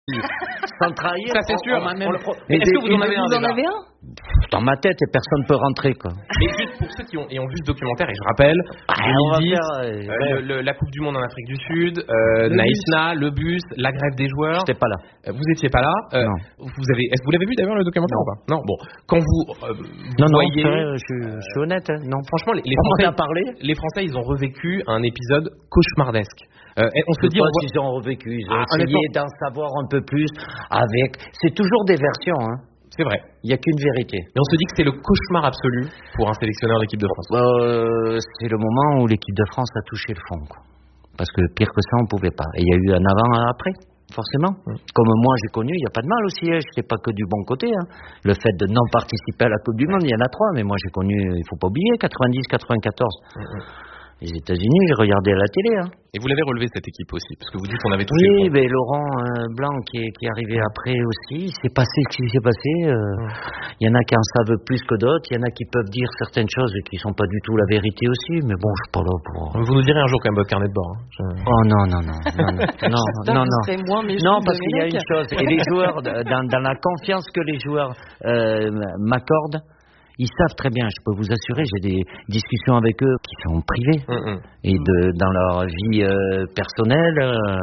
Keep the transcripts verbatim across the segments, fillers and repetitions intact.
sans trahir. Ça c'est sûr. On, on même... on Est-ce que vous en avez un Vous en avez un dans ma tête, et personne ne peut rentrer, quoi. Mais juste pour ceux qui ont, et ont vu ce documentaire, et je rappelle, ah, deux mille dix, faire, euh, euh, le, le, la Coupe du Monde en Afrique du Sud, euh, Naïsna, le bus, la grève des joueurs. J'étais pas là. Euh, vous étiez pas là. Euh, non. Vous avez, est-ce que vous l'avez vu d'ailleurs le documentaire non. ou pas? Non. Bon, quand vous, euh, vous non, voyez, non, vrai, je, je suis honnête. Hein, non. Franchement, les, les Français, Français, parlé les Français, ils ont revécu un épisode cauchemardesque. Euh, on se je dit, pense on voit... qu'ils ont revécu. Ils ont ah, essayé d'en savoir un peu plus avec. C'est toujours des versions, hein. C'est vrai. Il n'y a qu'une vérité. Mais on se dit que c'est le cauchemar absolu pour un sélectionneur d'équipe de France. Euh, c'est le moment où l'équipe de France a touché le fond, quoi. Parce que pire que ça, on ne pouvait pas. Et il y a eu un avant et un après, forcément. Mmh. Comme moi, j'ai connu, il n'y a pas de mal aussi. Hein. Je ne sais pas que du bon côté. Hein. Le fait de non participer à la Coupe du Monde, il y en a trois. Mais moi, j'ai connu, il ne faut pas oublier, quatre-vingt-dix quatre-vingt-quatorze. Mmh. Les États-Unis, j'ai regardé à la télé. Hein. Et vous l'avez relevé cette équipe aussi, parce que vous dites qu'on avait touché. Oui, mais Laurent euh, Blanc qui est, qui est arrivé après aussi, il s'est passé ce qui s'est passé. Il euh, mmh. y en a qui en savent plus que d'autres, il y en a qui peuvent dire certaines choses qui sont pas du tout la vérité aussi. Mais bon, je suis pas là pour. Vous nous direz un jour quand même votre carnet de bord. Hein. Je... Oh non non non non non non non non. Non parce qu'il y a une chose et les joueurs dans, dans la confiance que les joueurs euh, m'accordent. Ils savent très bien, je peux vous assurer, j'ai des discussions avec eux qui sont privées mmh, mmh. et de, dans leur vie euh, personnelle, euh,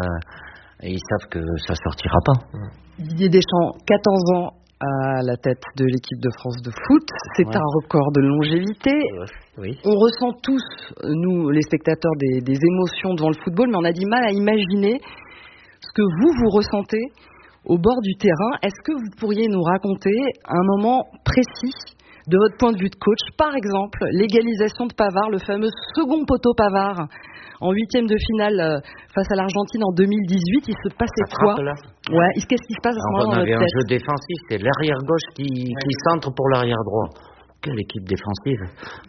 et ils savent que ça sortira pas. Mmh. Didier Deschamps, quatorze ans à la tête de l'équipe de France de foot, c'est ouais. un record de longévité. Euh, oui. On ressent tous, nous les spectateurs, des, des émotions devant le football, mais on a du mal à imaginer ce que vous, vous ressentez au bord du terrain. Est-ce que vous pourriez nous raconter un moment précis de votre point de vue de coach, par exemple, l'égalisation de Pavard, le fameux second poteau Pavard, en huitième de finale euh, face à l'Argentine en deux mille dix-huit, il se passait ça quoi là. Ouais, qu'est-ce qui se passe à ce moment-là? On avait un jeu défensif, c'est l'arrière gauche qui, ouais. qui centre pour l'arrière droit. Quelle équipe défensive.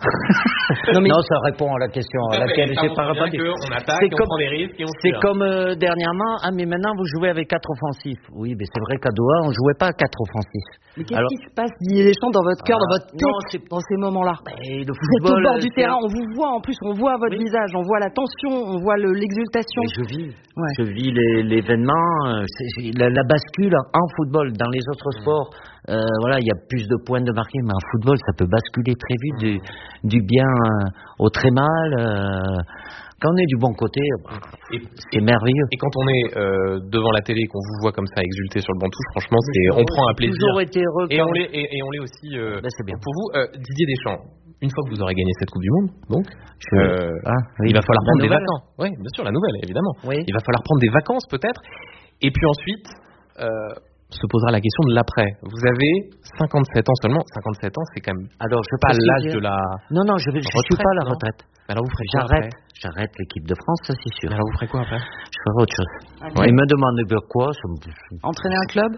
non, mais... non, ça répond à la question à laquelle j'ai pas répondu. On attaque, c'est on comme, prend des risques et on C'est comme euh, dernièrement, ah mais maintenant vous jouez avec quatre offensifs. Oui, mais c'est vrai qu'à Doha, on jouait pas à quatre offensifs. Mais qu'est-ce Alors... qui se passe, Didier Deschamps, dans votre cœur, ah, dans votre tête, non, c'est... dans ces moments-là? Mais le football, vous êtes au bord du c'est... terrain, on vous voit en plus, on voit votre oui. visage, on voit la tension, on voit le, l'exultation. Mais je vis, ouais. je vis les, l'événement, c'est, la, la bascule en football, dans les autres mmh. sports. Euh, voilà, il y a plus de points de marquer, mais en football, ça peut basculer très vite du, du bien euh, au très mal. Euh, quand on est du bon côté, et, c'est merveilleux. Et quand on est euh, devant la télé et qu'on vous voit comme ça exulter sur le banc touche, franchement, c'est, on prend un plaisir. Toujours été heureux. Et on l'est, et, et on l'est aussi. Euh, ben, c'est bien. Pour vous, euh, Didier Deschamps, une fois que vous aurez gagné cette Coupe du Monde, donc, Je... euh, ah, oui, il va falloir prendre des vacances. Oui, bien sûr, la nouvelle, évidemment. Oui. Il va falloir prendre des vacances peut-être. Et puis ensuite. Euh, se posera la question de l'après. Vous avez cinquante-sept ans seulement. cinquante-sept ans, c'est quand même Alors, je pas l'âge de la Non, non, je ne suis pas à la retraite. Alors vous ferez quoi J'arrête, après j'arrête l'équipe de France, ça c'est sûr. Alors vous ferez quoi après? Je ferai autre chose. Okay. Il me demande de quoi ça me... Entraîner un club?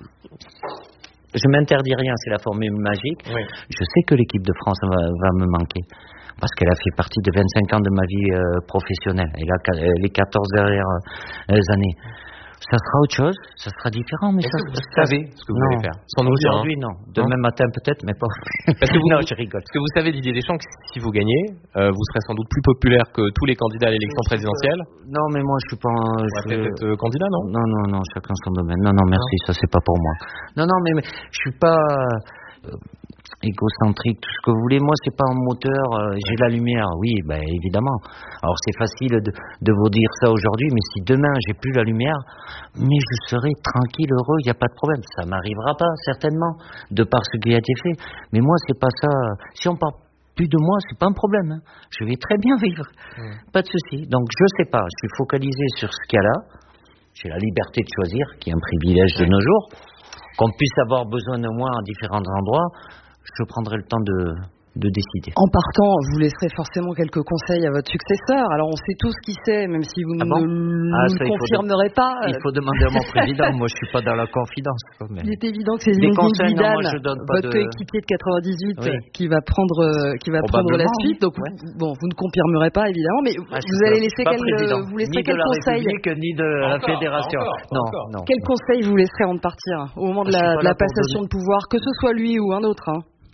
Je m'interdis rien, c'est la formule magique. Oui. Je sais que l'équipe de France va, va me manquer. Parce qu'elle a fait partie de vingt-cinq ans de ma vie euh, professionnelle. Et là, les quatorze dernières euh, années. Ça sera autre chose, ça sera différent, mais Est-ce ça. que vous savez ce que vous non. allez faire? Sans nous dire. Aujourd'hui, non. Demain non. matin, peut-être, mais pas. Parce que vous, non, je rigole. Parce que vous savez, Didier Deschamps, que si vous gagnez, euh, vous serez sans doute plus populaire que tous les candidats à l'élection présidentielle. Non, mais moi, je suis pas. Un, je... peut-être être euh, candidat, non? Non, non, non, chacun son domaine. Non, non, merci, non. ça c'est pas pour moi. Non, non, mais, mais je suis pas. Euh, égocentrique, tout ce que vous voulez. Moi, c'est pas un moteur. Euh, j'ai la lumière, oui, ben évidemment. Alors c'est facile de, de vous dire ça aujourd'hui, mais si demain j'ai plus la lumière, mais je serai tranquille, heureux, il n'y a pas de problème. Ça m'arrivera pas certainement, de par ce qui a été fait. Mais moi, c'est pas ça. Si on parle plus de moi, c'est pas un problème. Hein. Je vais très bien vivre, mmh. pas de souci. Donc je sais pas. Je suis focalisé sur ce qu'il y a là. J'ai la liberté de choisir, qui est un privilège de nos jours. Qu'on puisse avoir besoin de moi à différents endroits. Je prendrai le temps de, de décider. En partant, vous laisserez forcément quelques conseils à votre successeur. Alors on sait tous qui c'est, même si vous ah ne bon nous ah, le confirmerez de... pas. Il faut demander à mon président. Moi, je suis pas dans la confidence. Mais... Il est évident que c'est Zinedine Zidane, votre de... coéquipier de quatre-vingt-dix-huit, oui. qui va prendre, qui va prendre la suite. Donc ouais. bon, vous ne confirmerez pas évidemment, mais ah, vous allez laisser quel, vous laisserez quel conseil? Ni de la encore, fédération. Encore, non, encore. non. Quel non. conseil vous laisserez avant de partir, au moment de la, de la passation de pouvoir, que ce soit lui ou un autre hein.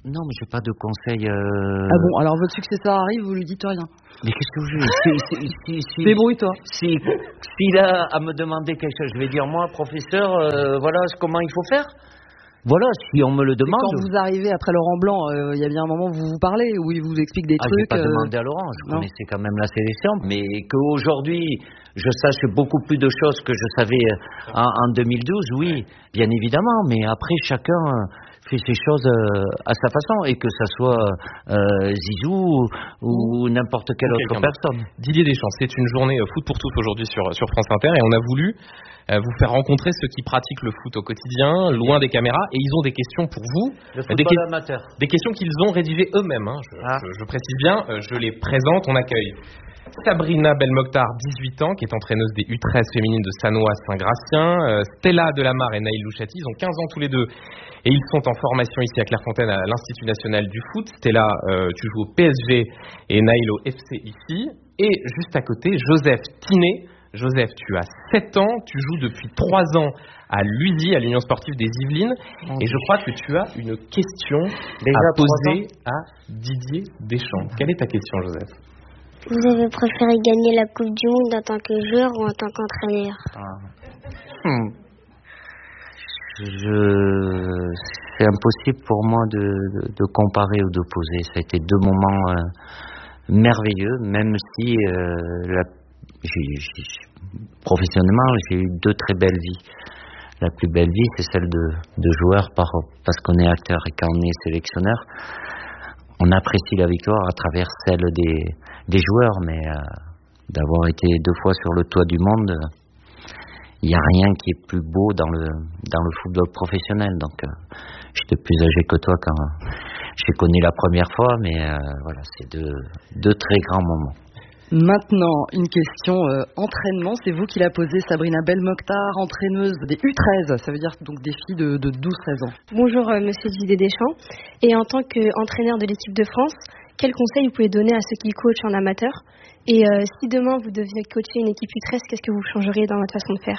Non, mais j'ai pas de conseils. Euh... Ah bon, alors votre successeur arrive, vous lui dites rien. Mais qu'est-ce que je si, si, si, si, Débrouille-toi. Si, s'il a à me demander quelque chose, je vais dire moi, professeur, euh, voilà comment il faut faire. Voilà, si on me le demande. Et quand vous arrivez après Laurent Blanc, il euh, y a bien un moment où vous vous parlez, où il vous explique des ah, trucs. Je n'ai pas euh... demandé à Laurent, je non. connaissais quand même la sélection, mais qu'aujourd'hui je sache beaucoup plus de choses que je savais en, en deux mille douze, oui, bien évidemment, mais après chacun fait ses choses à sa façon, et que ça soit euh, Zizou ou, ou n'importe quelle ou autre personne. Didier Deschamps, c'est une journée foot pour tous aujourd'hui sur, sur France Inter, et on a voulu euh, vous faire rencontrer ceux qui pratiquent le foot au quotidien, loin des caméras, et ils ont des questions pour vous. Le football des, que- amateur. Des questions qu'ils ont rédigées eux-mêmes, hein. je, ah. je, je précise bien, euh, je les présente, on accueille Sabrina Belmokhtar, dix-huit ans, qui est entraîneuse des U treize féminines de Sannois Saint-Gratien, euh, Stella Delamare et Naïl Louchati, ils ont quinze ans tous les deux, et ils sont en formation ici à Clairefontaine à l'Institut National du Foot. Stella, euh, tu joues au P S G et Naïl au F C ici, et juste à côté, Joseph Tinet. Joseph, tu as sept ans, tu joues depuis trois ans à l'U S I, à l'Union Sportive des Yvelines, oh, et je crois que tu as une question déjà à poser à Didier Deschamps. Quelle est ta question, Joseph ? Vous avez préféré gagner la Coupe du Monde en tant que joueur ou en tant qu'entraîneur ? ah. hmm. Je... C'est impossible pour moi de, de, de comparer ou d'opposer. Ça a été deux moments euh, merveilleux, même si euh, la... j'ai, j'ai... professionnellement j'ai eu deux très belles vies. La plus belle vie, c'est celle de, de joueur par, parce qu'on est acteur, et quand on est sélectionneur, on apprécie la victoire à travers celle des, des joueurs, mais euh, d'avoir été deux fois sur le toit du monde, il n'y a rien qui est plus beau dans le, dans le football professionnel. Donc, euh, j'étais plus âgé que toi quand j'ai connu la première fois, mais euh, voilà, c'est deux, deux très grands moments. Maintenant, une question euh, entraînement. C'est vous qui l'a posée, Sabrina Belmokhtar, entraîneuse des U treize. Ça veut dire donc des filles de, de douze treize ans. Bonjour, euh, monsieur Didier Deschamps. Et en tant qu'entraîneur de l'équipe de France, quels conseils vous pouvez donner à ceux qui coachent en amateur ? Et euh, si demain vous deviez coacher une équipe U treize, qu'est-ce que vous changeriez dans votre façon de faire ?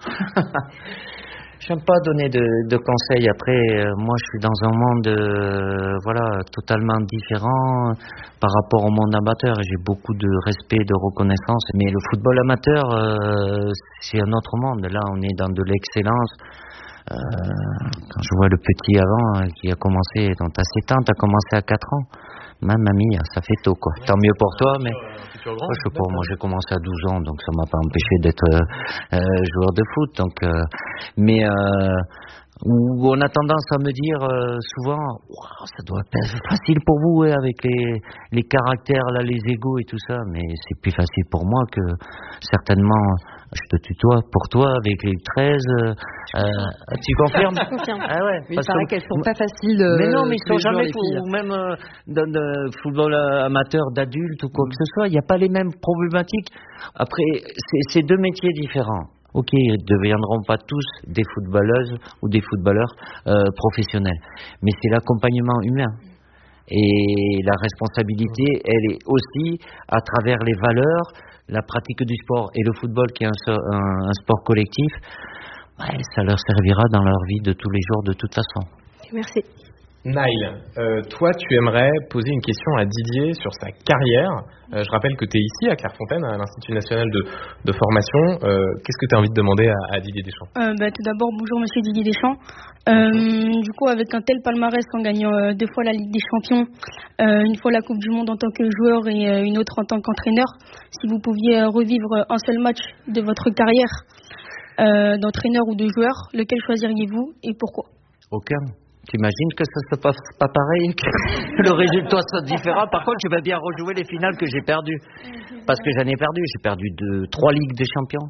J'aime pas donner de, de conseils. Après, euh, moi, je suis dans un monde, euh, voilà, totalement différent par rapport au monde amateur. J'ai beaucoup de respect, de reconnaissance. Mais le football amateur, euh, c'est un autre monde. Là, on est dans de l'excellence. Euh, quand je vois le petit avant qui a commencé, donc t'as sept ans, t'as commencé à quatre ans. Ma mamie, ça fait tôt, quoi. Tant mieux pour toi, mais moi, je sais pas, moi j'ai commencé à douze ans, donc ça m'a pas empêché d'être euh, joueur de foot. Donc, euh, mais euh, où on a tendance à me dire euh, souvent, wow, ça doit être facile pour vous, ouais, avec les les caractères, là, les égos et tout ça, mais c'est plus facile pour moi que certainement. Je te tutoie pour toi avec les treize. Euh, euh, tu confirmes ? Je confirme. Ah ouais. Il paraît qu'elles sont pas faciles. Euh, mais non, mais ils sont jamais fous, ou même euh, dans le football amateur d'adultes ou quoi mmh. que ce soit. Il n'y a pas les mêmes problématiques. Après, c'est, c'est deux métiers différents. Ok, ils ne deviendront pas tous des footballeuses ou des footballeurs euh, professionnels, mais c'est l'accompagnement humain. Et la responsabilité, elle est aussi à travers les valeurs, la pratique du sport et le football qui est un, un, un sport collectif. Ouais, ça leur servira dans leur vie de tous les jours de toute façon. Merci. Naïl, euh, toi tu aimerais poser une question à Didier sur sa carrière. Euh, je rappelle que tu es ici à Clairefontaine, à l'Institut National de, de Formation. Euh, qu'est-ce que tu as envie de demander à, à Didier Deschamps ? euh, bah, Tout d'abord, bonjour monsieur Didier Deschamps. Euh, du coup, avec un tel palmarès en gagnant euh, deux fois la Ligue des Champions, euh, une fois la Coupe du Monde en tant que joueur et euh, une autre en tant qu'entraîneur, si vous pouviez euh, revivre un seul match de votre carrière euh, d'entraîneur ou de joueur, lequel choisiriez-vous et pourquoi ? Aucun. T'imagines que ça se passe pas pareil, que le résultat soit différent. Par contre, je vais bien rejouer les finales que j'ai perdues. Parce que j'en ai perdu. J'ai perdu deux, trois Ligues des Champions.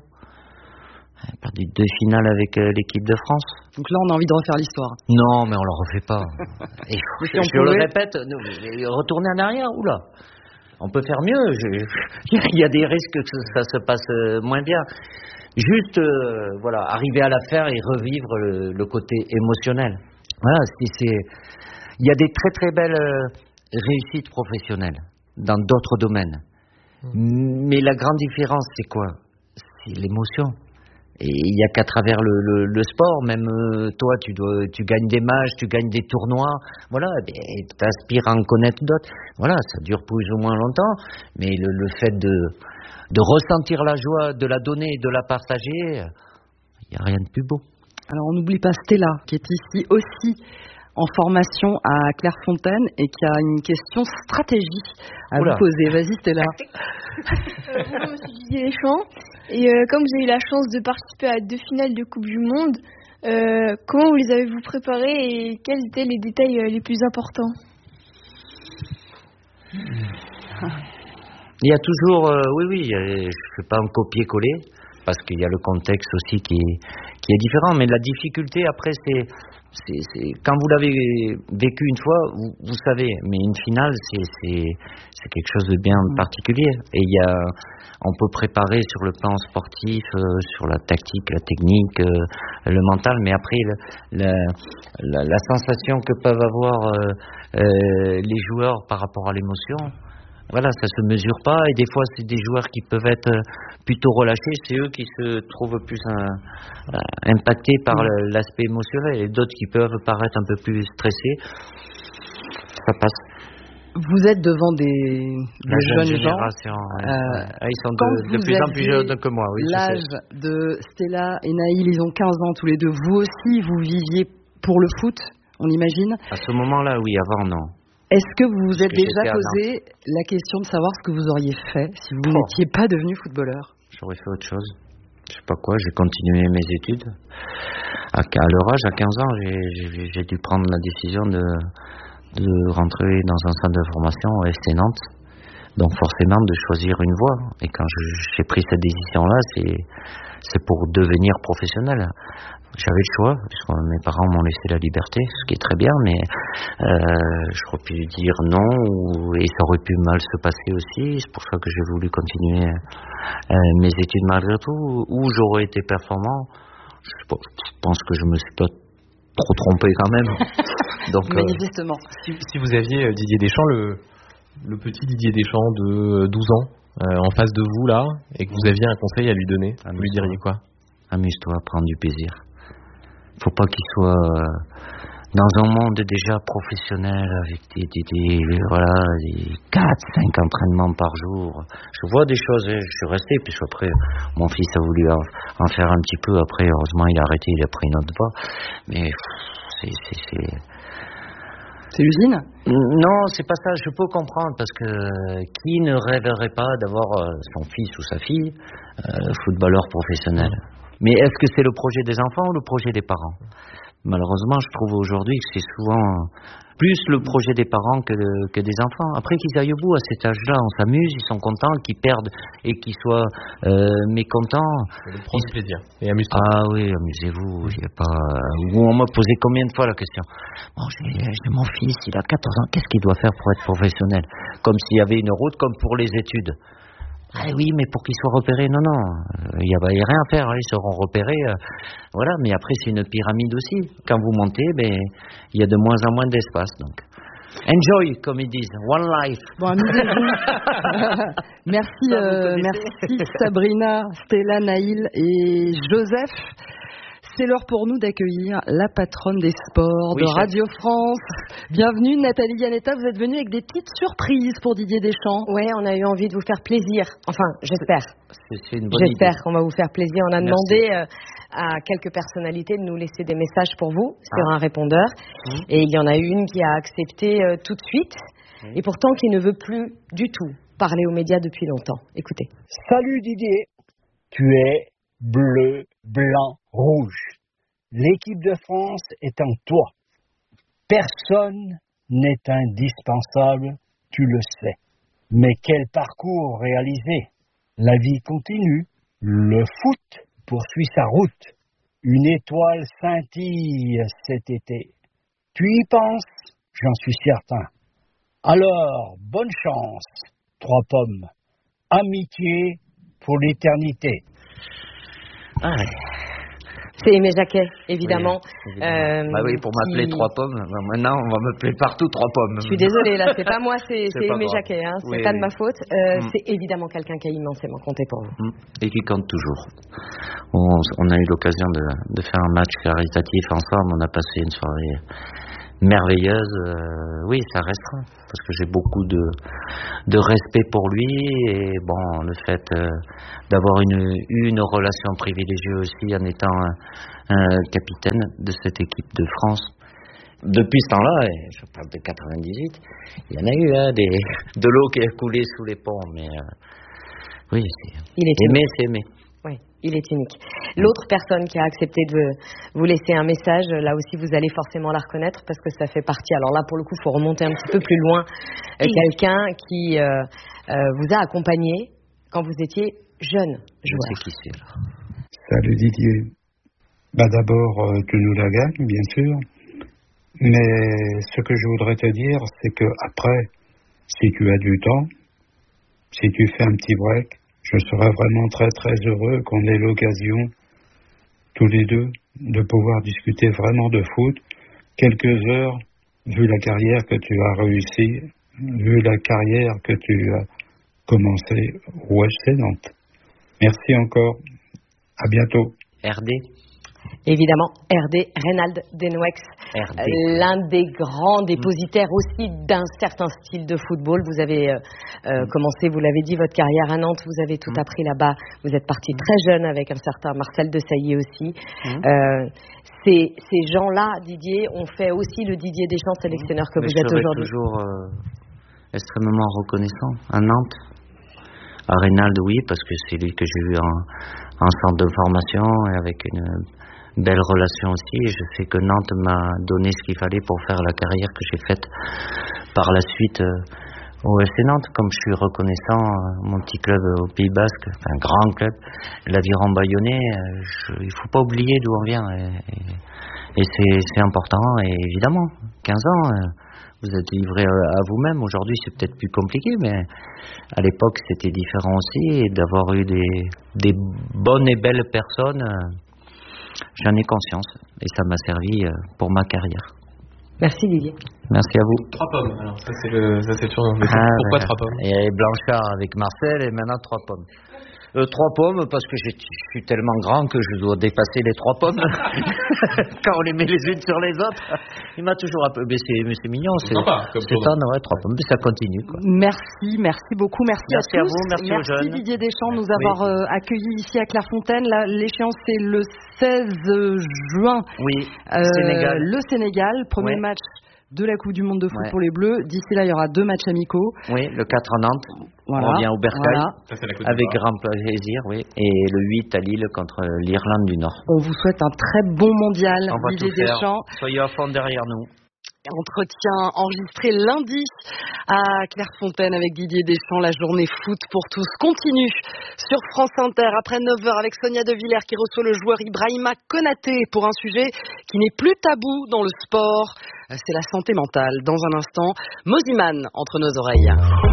J'ai perdu deux finales avec euh, l'équipe de France. Donc là, on a envie de refaire l'histoire. Non, mais on la refait pas. Et je si je le répète, retourner en arrière, oula. On peut faire mieux. Je, il y a des risques que ça se passe moins bien. Juste, euh, voilà, arriver à la faire et revivre le, le côté émotionnel. Voilà, c'est, c'est, il y a des très très belles euh, réussites professionnelles dans d'autres domaines. Mmh. Mais la grande différence, c'est quoi ? C'est l'émotion. Et il n'y a qu'à travers le, le, le sport, même euh, toi, tu, dois, tu gagnes des matchs, tu gagnes des tournois, voilà, et tu aspires à en connaître d'autres. Voilà, ça dure plus ou moins longtemps, mais le, le fait de, de ressentir la joie, de la donner, de la partager, il n'y a rien de plus beau. Alors, on n'oublie pas Stella, qui est ici aussi en formation à Clairefontaine et qui a une question stratégie à Oula. vous poser. Vas-y Stella. euh, bonjour Monsieur Didier Deschamps. Et euh, comme vous avez eu la chance de participer à deux finales de Coupe du Monde, euh, comment vous les avez-vous préparées et quels étaient les détails euh, les plus importants? Il y a toujours, euh, oui oui, je ne fais pas un copier-coller parce qu'il y a le contexte aussi qui est, qui est différent, mais la difficulté après c'est C'est, c'est, quand vous l'avez vécu une fois, vous, vous savez, mais une finale, c'est, c'est, c'est quelque chose de bien particulier. Et il y a, on peut préparer sur le plan sportif, euh, sur la tactique, la technique, euh, le mental, mais après, le, la, la, la sensation que peuvent avoir euh, euh, les joueurs par rapport à l'émotion, voilà, ça se mesure pas. Et des fois, c'est des joueurs qui peuvent être plutôt relâchés, c'est eux qui se trouvent plus euh, impactés par le, l'aspect émotionnel, et d'autres qui peuvent paraître un peu plus stressés. Ça passe. Vous êtes devant des, des jeunes gens. Ouais. Euh, ils sont de, de plus en plus jeunes que moi. Oui, l'âge de Stella et Naïl, ils ont quinze ans tous les deux. Vous aussi, vous viviez pour le foot, on imagine? À ce moment-là, oui. Avant, non. Est-ce que vous vous êtes déjà posé la question de savoir ce que vous auriez fait si vous oh. n'étiez pas devenu footballeur? J'aurais fait autre chose. Je sais pas quoi, j'ai continué mes études. À, à leur âge, à quinze ans, j'ai, j'ai, j'ai dû prendre la décision de, de rentrer dans un centre de formation au F C Nantes. Donc forcément de choisir une voie. Et quand je, j'ai pris cette décision-là, c'est, c'est pour devenir professionnel. J'avais le choix, puisque mes parents m'ont laissé la liberté, ce qui est très bien, mais euh, j'aurais pu dire non, ou, et ça aurait pu mal se passer aussi. C'est pour ça que j'ai voulu continuer euh, mes études malgré tout, où j'aurais été performant. Je, sais pas, je pense que je me suis pas trop trompé quand même. Donc, manifestement. Euh, si, si vous aviez Didier Deschamps, le, le petit Didier Deschamps de douze ans, euh, en face de vous là, et que vous aviez un conseil à lui donner, vous lui diriez quoi? Amuse-toi, prends du plaisir. Faut pas qu'il soit euh, dans un monde déjà professionnel avec des, des, des voilà des quatre cinq entraînements par jour. Je vois des choses, je suis resté, puis après mon fils a voulu en, en faire un petit peu, après heureusement il a arrêté, il a pris une autre voie, mais c'est c'est c'est c'est l'usine? Non, c'est pas ça, je peux comprendre, parce que euh, qui ne rêverait pas d'avoir euh, son fils ou sa fille euh, footballeur professionnel? Mais est-ce que c'est le projet des enfants ou le projet des parents? Malheureusement, je trouve aujourd'hui que c'est souvent plus le projet des parents que, de, que des enfants. Après qu'ils aillent au bout, à cet âge-là, on s'amuse, ils sont contents, qu'ils perdent et qu'ils soient euh, mécontents. Prends du plaisir et amuse-toi. Ah oui, amusez-vous. Il y a pas... On m'a posé combien de fois la question? Bon, j'ai, j'ai mon fils, il a quatorze ans, qu'est-ce qu'il doit faire pour être professionnel? Comme s'il y avait une route, comme pour les études. Ah oui, mais pour qu'ils soient repérés, non, non, il n'y a, a rien à faire, hein, ils seront repérés, euh, voilà, mais après c'est une pyramide aussi. Quand vous montez, ben, il y a de moins en moins d'espace, donc. Enjoy, comme ils disent, one life. Bon, amusez-vous. Merci, euh, merci Sabrina, Stella, Naïl et Joseph. C'est l'heure pour nous d'accueillir la patronne des sports oui, de Radio France. Bienvenue Nathalie Yanetta, vous êtes venue avec des petites surprises pour Didier Deschamps. Oui, on a eu envie de vous faire plaisir. Enfin, j'espère. C'est, c'est une bonne j'espère idée. qu'on va vous faire plaisir. On a Merci. demandé euh, à quelques personnalités de nous laisser des messages pour vous sur ah. un répondeur. Mmh. Et il y en a une qui a accepté euh, tout de suite mmh. et pourtant qui ne veut plus du tout parler aux médias depuis longtemps. Écoutez. Salut Didier, tu es bleu, blanc, rouge. L'équipe de France est en toi. Personne n'est indispensable, tu le sais. Mais quel parcours réalisé. La vie continue. Le foot poursuit sa route. Une étoile scintille cet été. Tu y penses, j'en suis certain. Alors, bonne chance, trois pommes. Amitié pour l'éternité. Ah, C'est Aimé Jacquet, évidemment. Oui, évidemment. Euh, bah oui, pour m'appeler qui... trois pommes, maintenant on va m'appeler partout trois pommes. Je suis désolée, là, c'est pas moi, c'est, c'est, c'est Aimé Jacquet, hein, c'est oui, pas oui. de ma faute. Euh, mm. C'est évidemment quelqu'un qui a immensément compté pour vous. Mm. Et qui compte toujours. On, on a eu l'occasion de, de faire un match caritatif ensemble, on a passé une soirée merveilleuse. Euh, oui, ça restera, parce que j'ai beaucoup de, de respect pour lui, et bon, le fait euh, d'avoir une, une relation privilégiée aussi en étant un, un capitaine de cette équipe de France. Depuis ce temps-là, et je parle de quatre-vingt-dix-huit, il y en a eu hein, des, de l'eau qui a coulé sous les ponts, mais euh, oui, c'est, il est aimé, c'est aimé. Oui, il est unique. L'autre personne qui a accepté de vous laisser un message, là aussi vous allez forcément la reconnaître parce que ça fait partie. Alors là, pour le coup, il faut remonter un petit peu plus loin. Euh, quelqu'un qui euh, euh, vous a accompagné quand vous étiez jeune joueur. Je sais qui c'est là. Salut Didier. Bah d'abord, euh, tu nous la gagnes, bien sûr. Mais ce que je voudrais te dire, c'est que après, si tu as du temps, si tu fais un petit break, je serais vraiment très très heureux qu'on ait l'occasion, tous les deux, de pouvoir discuter vraiment de foot. Quelques heures, vu la carrière que tu as réussi, vu la carrière que tu as commencé au F C Nantes. Merci encore. À bientôt. R D. Évidemment, R D, Reynald Denouex, euh, l'un des grands dépositaires aussi d'un certain style de football. Vous avez euh, euh, commencé, vous l'avez dit, votre carrière à Nantes, vous avez tout mmh. appris là-bas. Vous êtes parti très jeune avec un certain Marcel Desailly aussi. Mmh. Euh, ces, ces gens-là, Didier, ont fait aussi le Didier Deschamps sélectionneur que Mais vous êtes aujourd'hui. Je suis toujours euh, extrêmement reconnaissant à Nantes. À Reynald, oui, parce que c'est lui que j'ai eu en, en centre de formation et avec une belle relation aussi, et je sais que Nantes m'a donné ce qu'il fallait pour faire la carrière que j'ai faite par la suite euh, au F C Nantes. Comme je suis reconnaissant, euh, mon petit club au Pays Basque, un grand club, l'Aviron Bayonnais, euh, je, il ne faut pas oublier d'où on vient, et, et, et c'est, c'est important, et évidemment, quinze ans, euh, vous êtes livré à, à vous-même. Aujourd'hui, c'est peut-être plus compliqué, mais à l'époque, c'était différent aussi, et d'avoir eu des, des bonnes et belles personnes, euh, j'en ai conscience, et ça m'a servi pour ma carrière. Merci Didier. Merci à vous. Trois pommes, alors ça c'est le, ça c'est le surnom. Mais ah, pourquoi ben, trois pommes? Il y avait Blanchard avec Marcel, et maintenant trois pommes. Euh, trois pommes parce que je suis tellement grand que je dois dépasser les trois pommes quand on les met les unes sur les autres. Il m'a toujours un peu baissé, mais c'est mignon. C'est sympa. C'est un, ouais, trois pommes, mais ça continue. Quoi. Merci, merci beaucoup, merci, merci à, à tous. Vous, merci, merci aux jeunes. Didier Deschamps de nous avoir oui. euh, accueillis ici à Clairefontaine. Là, l'échéance c'est le seize juin. Oui. Euh, Sénégal. Le Sénégal, premier ouais. match de la Coupe du Monde de foot ouais. pour les Bleus. D'ici là, il y aura deux matchs amicaux. Oui, le quatre à Nantes. Voilà. On vient au Bercail, voilà. Ça, avec grand plaisir, oui. Et le huit à Lille contre l'Irlande du Nord. On vous souhaite un très bon mondial, on va Didier tout faire. Deschamps. Soyez à fond derrière nous. Entretien enregistré lundi à Clairefontaine avec Didier Deschamps. La journée foot pour tous continue sur France Inter après neuf heures avec Sonia De Villers qui reçoit le joueur Ibrahima Konaté pour un sujet qui n'est plus tabou dans le sport. C'est la santé mentale. Dans un instant, Moziman entre nos oreilles.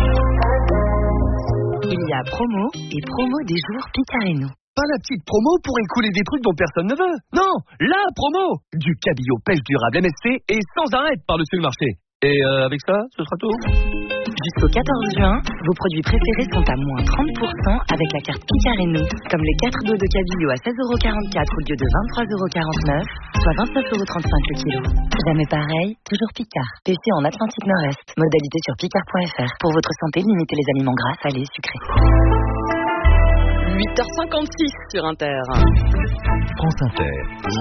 Il y a promo et promo des jours Picareno. Pas la petite promo pour écouler des trucs dont personne ne veut. Non, la promo du cabillaud pêche durable M S C et sans arrêt par-dessus le marché. Et euh, avec ça, ce sera tout. Jusqu'au quatorze juin, vos produits préférés sont à moins trente pour cent avec la carte Picareno, comme les quatre dos de cabillaud à seize euros quarante-quatre au lieu de vingt-trois euros quarante-neuf, soit vingt-neuf euros trente-cinq le kilo. Jamais pareil, toujours Picard. Testé en Atlantique Nord-Est. Modalité sur picard point f r. Pour votre santé, limitez les aliments gras, salés, sucrés. huit heures cinquante-six sur Inter. France Inter.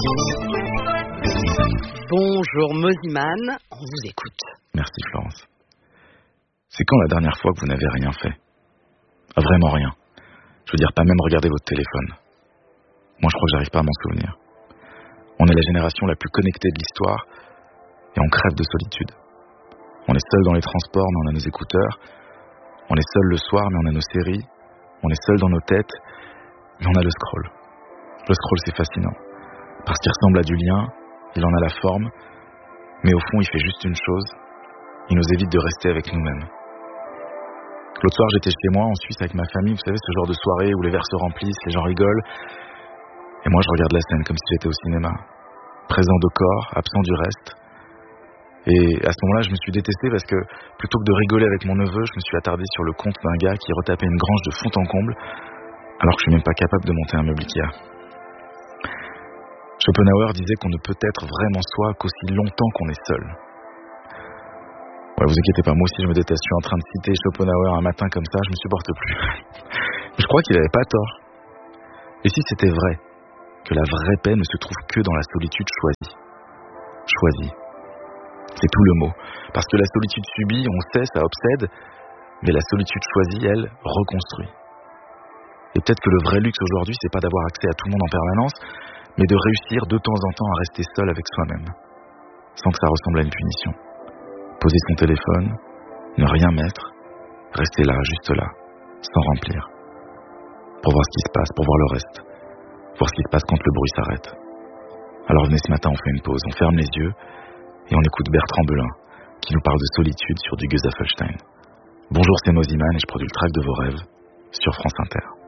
Bonjour Moziman, on vous écoute. Merci Florence. C'est quand la dernière fois que vous n'avez rien fait? Vraiment rien. Je veux dire, pas même regarder votre téléphone. Moi je crois que j'arrive pas à m'en souvenir. On est la génération la plus connectée de l'histoire et on crève de solitude. On est seul dans les transports mais on a nos écouteurs. On est seul le soir mais on a nos séries. On est seul dans nos têtes, mais on a le scroll. Le scroll, c'est fascinant. Parce qu'il ressemble à du lien, il en a la forme, mais au fond, il fait juste une chose. Il nous évite de rester avec nous-mêmes. L'autre soir, j'étais chez moi, en Suisse, avec ma famille. Vous savez, ce genre de soirée où les verres se remplissent, les gens rigolent. Et moi, je regarde la scène comme si j'étais au cinéma. Présent de corps, absent du reste. Et à ce moment-là, je me suis détesté parce que, plutôt que de rigoler avec mon neveu, je me suis attardé sur le compte d'un gars qui retapait une grange de fond en comble, alors que je suis même pas capable de monter un meuble Ikea. Schopenhauer disait qu'on ne peut être vraiment soi qu'aussi longtemps qu'on est seul. Ouais, vous inquiétez pas, moi aussi je me déteste. Je suis en train de citer Schopenhauer un matin comme ça, je me supporte plus. Je crois qu'il avait pas tort. Et si c'était vrai que la vraie paix ne se trouve que dans la solitude choisie? Choisie. C'est tout le mot. Parce que la solitude subie, on sait, ça obsède, mais la solitude choisie, elle, reconstruit. Et peut-être que le vrai luxe aujourd'hui, c'est pas d'avoir accès à tout le monde en permanence, mais de réussir de temps en temps à rester seul avec soi-même, sans que ça ressemble à une punition. Poser son téléphone, ne rien mettre, rester là, juste là, sans remplir. Pour voir ce qui se passe, pour voir le reste. Voir ce qui se passe quand le bruit s'arrête. Alors venez, ce matin, on fait une pause, on ferme les yeux et on écoute Bertrand Belin qui nous parle de solitude sur du Gesaffelstein. Bonjour, c'est Moziman et je produis le track de vos rêves sur France Inter.